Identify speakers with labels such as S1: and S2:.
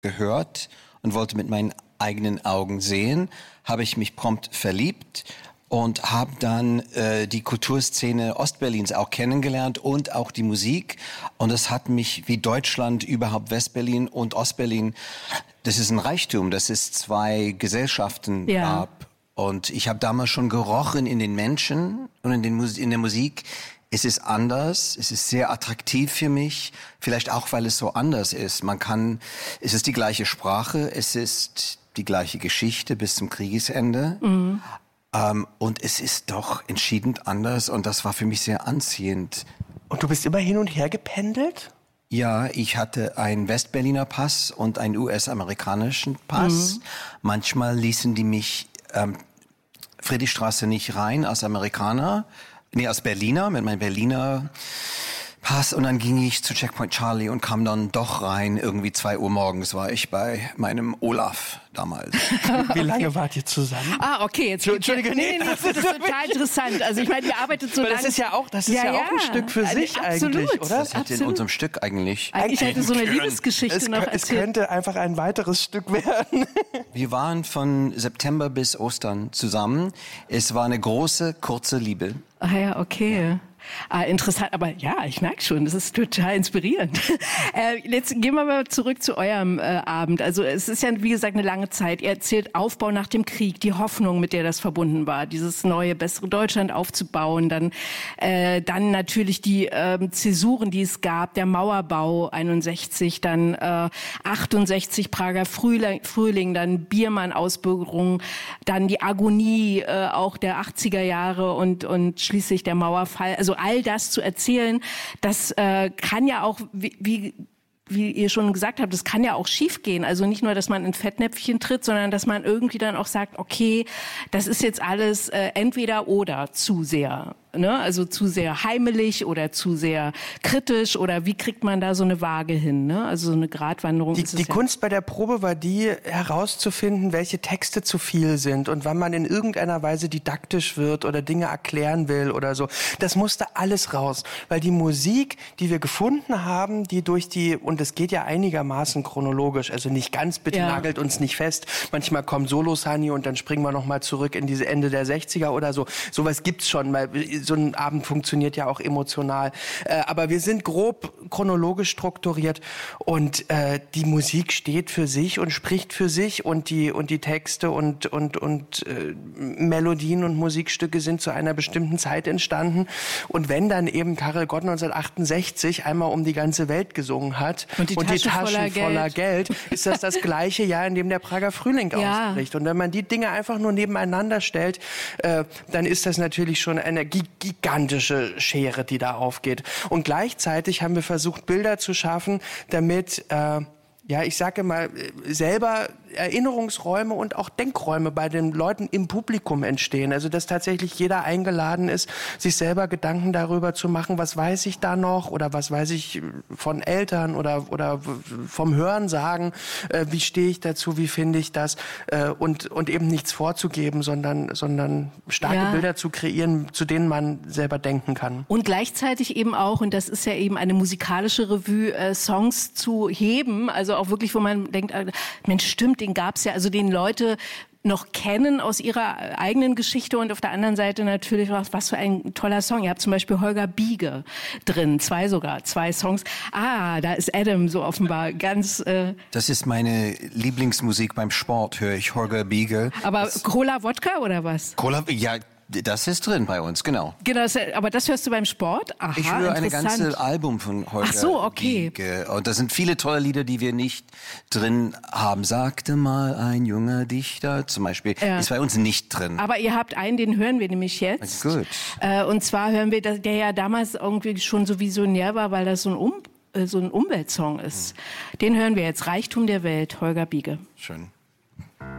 S1: gehört und wollte mit meinen eigenen Augen sehen, habe ich mich prompt verliebt und habe dann die Kulturszene Ostberlins auch kennengelernt und auch die Musik. Und das hat mich, wie Deutschland, überhaupt Westberlin und Ostberlin, das ist ein Reichtum, dass es zwei Gesellschaften gab. Und ich habe damals schon gerochen in den Menschen und in der Musik. Es ist anders, es ist sehr attraktiv für mich, vielleicht auch, weil es so anders ist. Es ist die gleiche Sprache, es ist die gleiche Geschichte bis zum Kriegesende. Mhm. Und es ist doch entschieden anders und das war für mich sehr anziehend.
S2: Und du bist immer hin und her gependelt?
S1: Ja, ich hatte einen Westberliner Pass und einen US-amerikanischen Pass. Mhm. Manchmal ließen die mich Friedrichstraße nicht rein als Amerikaner. Nee, als Berliner, mit meinem Berliner Pass. Und dann ging ich zu Checkpoint Charlie und kam dann doch rein. Irgendwie 2 Uhr morgens war ich bei meinem Olaf damals.
S2: Wie lange wart ihr zusammen?
S3: Okay. Jetzt,
S2: Entschuldige,
S3: nee, das ist total interessant. Also ich meine, ihr arbeitet so lange.
S2: Das ist ja auch ein Stück für sich
S3: absolut,
S2: eigentlich, oder?
S1: Das ist in unserem Stück eigentlich.
S3: Eigentlich hätte so eine Liebesgeschichte noch erzählt.
S2: Es könnte einfach ein weiteres Stück werden.
S1: Wir waren von September bis Ostern zusammen. Es war eine große, kurze Liebe.
S3: Ah ja, okay. Interessant, aber ja, ich merke schon, das ist total inspirierend. Jetzt gehen wir mal zurück zu eurem Abend. Also es ist ja, wie gesagt, eine lange Zeit. Ihr erzählt Aufbau nach dem Krieg, die Hoffnung, mit der das verbunden war, dieses neue, bessere Deutschland aufzubauen. Dann natürlich die Zäsuren, die es gab, der Mauerbau 61, dann 68 Prager Frühling, dann Biermann-Ausbürgerung, dann die Agonie auch der 80er Jahre und schließlich der Mauerfall. Also all das zu erzählen, das kann ja auch, wie ihr schon gesagt habt, das kann ja auch schiefgehen. Also nicht nur, dass man in Fettnäpfchen tritt, sondern dass man irgendwie dann auch sagt, okay, das ist jetzt alles entweder oder zu sehr. Ne? Also zu sehr heimelig oder zu sehr kritisch oder wie kriegt man da so eine Waage hin? Ne? Also so eine Gratwanderung.
S2: Die Kunst bei der Probe war die, herauszufinden, welche Texte zu viel sind und wann man in irgendeiner Weise didaktisch wird oder Dinge erklären will oder so. Das musste alles raus, weil die Musik, die wir gefunden haben, die durch und es geht ja einigermaßen chronologisch, also nicht ganz, bitte nagelt uns nicht fest. Manchmal kommt Solos, Hani, und dann springen wir nochmal zurück in diese Ende der 60er oder so. Sowas gibt's schon, weil so ein Abend funktioniert ja auch emotional. Aber wir sind grob chronologisch strukturiert und die Musik steht für sich und spricht für sich und die Texte und Melodien und Musikstücke sind zu einer bestimmten Zeit entstanden. Und wenn dann eben Karel Gott 1968 einmal um die ganze Welt gesungen hat und die Taschen voller Geld, ist das gleiche Jahr, in dem der Prager Frühling ausbricht. Und wenn man die Dinge einfach nur nebeneinander stellt, dann ist das natürlich schon eine gigantische Schere, die da aufgeht. Und gleichzeitig haben wir versucht, Bilder zu schaffen, damit ich sage mal, selber Erinnerungsräume und auch Denkräume bei den Leuten im Publikum entstehen. Also dass tatsächlich jeder eingeladen ist, sich selber Gedanken darüber zu machen, was weiß ich da noch oder was weiß ich von Eltern oder vom Hörensagen, wie stehe ich dazu, wie finde ich das und eben nichts vorzugeben, sondern starke Bilder zu kreieren, zu denen man selber denken kann.
S3: Und gleichzeitig eben auch, und das ist ja eben eine musikalische Revue, Songs zu heben, also auch wirklich, wo man denkt, Mensch, stimmt, den gab's ja, also den Leute noch kennen aus ihrer eigenen Geschichte und auf der anderen Seite natürlich, was für ein toller Song. Ihr habt zum Beispiel Holger Biege drin, 2 Songs. Da ist Adam so offenbar ganz...
S1: Das ist meine Lieblingsmusik beim Sport, höre ich Holger Biege.
S3: Aber Cola Wodka oder was?
S1: Cola, ja, das ist drin bei uns, genau.
S3: Genau, aber das hörst du beim Sport? Aha,
S1: ich höre ein ganzes Album von Holger
S3: Ach so, okay.
S1: Biege. Und da sind viele tolle Lieder, die wir nicht drin haben. Sagte mal ein junger Dichter, zum Beispiel, ist bei uns nicht drin.
S3: Aber ihr habt einen, den hören wir nämlich jetzt.
S1: Gut.
S3: Und zwar hören wir, der ja damals irgendwie schon so visionär war, weil das so ein Umweltsong ist. Den hören wir jetzt, Reichtum der Welt, Holger Biege.
S1: Schön.